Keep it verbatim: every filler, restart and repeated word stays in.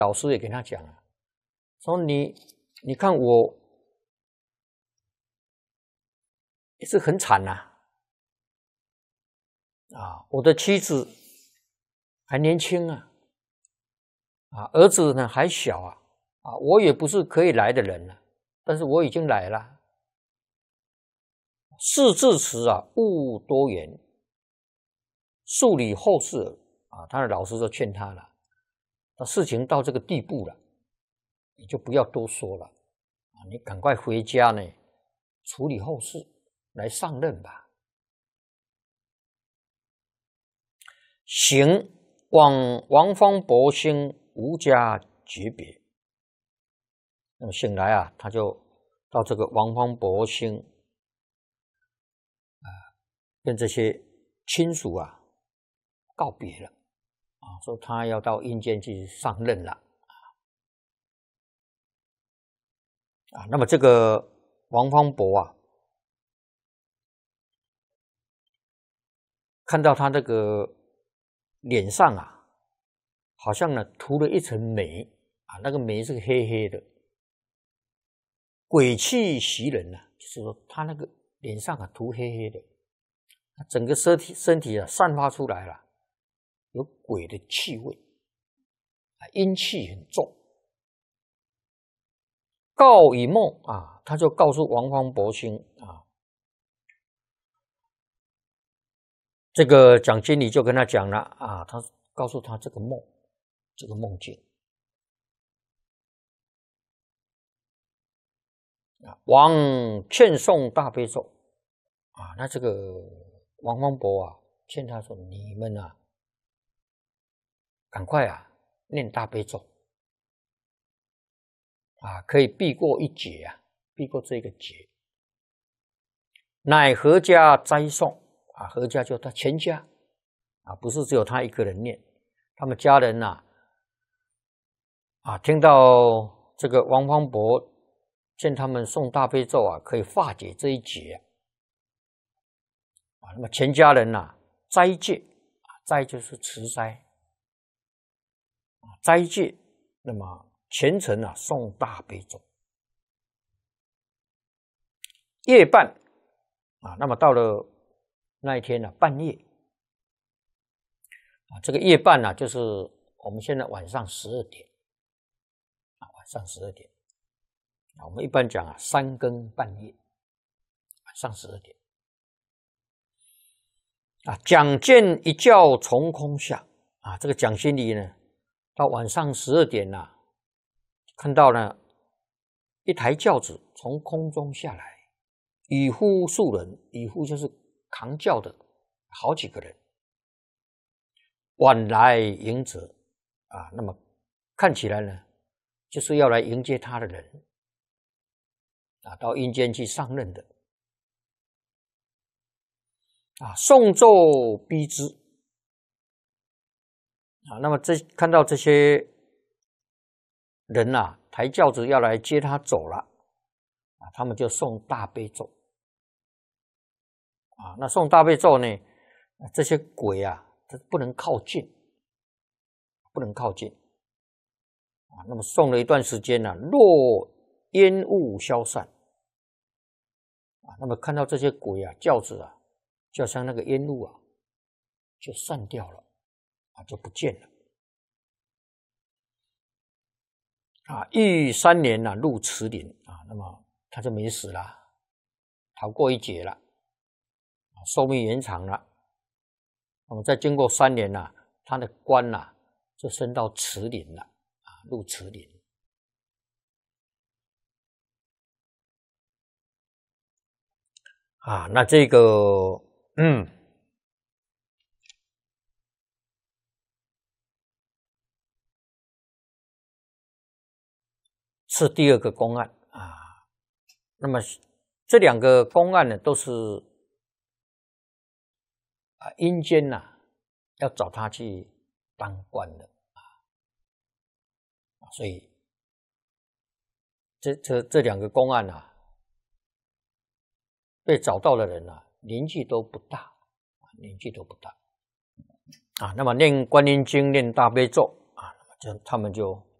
老师也跟他讲了，说你你看我也是很惨呐、啊，啊，我的妻子还年轻啊，啊，儿子呢还小啊，啊，我也不是可以来的人了、啊，但是我已经来了。事至此啊，勿多言，数理后事啊。他的老师就劝他了，那事情到这个地步了，你就不要多说了啊，你赶快回家呢，处理后事，来上任吧。行往王方伯兴无家诀别。那么醒来啊，他就到这个王方伯兴啊，跟这些亲属啊告别了啊，说他要到阴间去上任了啊。那么这个王方伯啊，看到他这个脸上啊，好像呢涂了一层煤啊，那个煤是黑黑的，鬼气袭人啊，就是说他那个脸上啊涂黑黑的，整个身体身体啊散发出来了有鬼的气味啊，阴气很重。告以梦啊，他就告诉王方伯兴啊，这个蒋经理就跟他讲了啊，他告诉他这个梦，这个梦境啊，王劝诵大悲咒啊，那这个王方伯啊，劝他说：“你们啊，赶快啊，念大悲咒啊，可以避过一劫啊，避过这个劫。乃阖家斋诵啊，阖家就他全家啊，不是只有他一个人念，他们家人呐、啊，啊，听到这个王方伯劝他们诵大悲咒啊，可以化解这一劫啊。那么全家人呐、啊，斋戒啊，斋就是持斋啊，斋戒，那么全程啊诵大悲咒。夜半啊，那么到了那一天呢、啊，半夜啊，这个夜半呢、啊，就是我们现在晚上十二点啊，晚上十二点啊，我们一般讲啊，三更半夜，晚上十二点啊，蒋见一觉从空下啊，这个蒋经理呢，到晚上十二点呐、啊，看到呢一台轿子从空中下来，以呼数人，以呼就是扛轿的好几个人，晚来迎者啊，那么看起来呢，就是要来迎接他的人啊，到阴间去上任的啊，诵咒逼之啊，那么这看到这些人啊，抬轿子要来接他走了啊，他们就诵大悲咒啊，那诵大悲咒呢，这些鬼啊，他不能靠近，不能靠近啊。那么诵了一段时间呢、啊，若烟雾消散啊，那么看到这些鬼啊，轿子啊，就像那个烟雾啊，就散掉了啊，就不见了啊。遇三年啊，入慈林啊，那么他就没死了，逃过一劫了，寿命延长了。那么再经过三年啊，他的官啊就升到慈林了啊，入慈林啊。那这个嗯，是第二个公案啊。那么这两个公案呢，都是啊阴间呐、啊、要找他去当官的啊，所以这这这两个公案啊，被找到的人啊，年纪都不大，年纪都不大啊。那么念观音经、念大悲咒啊，就他们就